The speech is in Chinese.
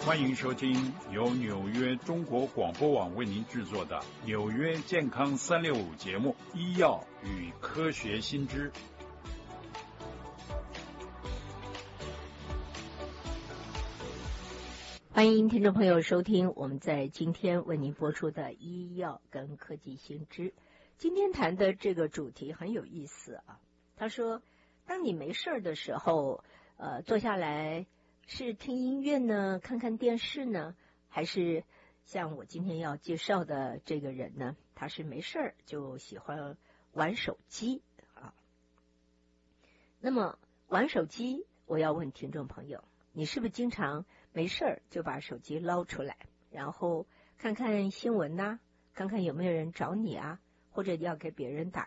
欢迎收听由纽约中国广播网为您制作的纽约健康365节目，医药与科学新知。 欢迎听众朋友收听我们在今天为您播出的医药跟科技新知。今天谈的这个主题很有意思啊。他说，当你没事的时候，坐下来是听音乐呢，看看电视呢，还是像我今天要介绍的这个人呢，他是没事就喜欢玩手机啊。那么玩手机，我要问听众朋友，你是不是经常没事就把手机捞出来，然后看看新闻呐，看看有没有人找你啊，或者要给别人打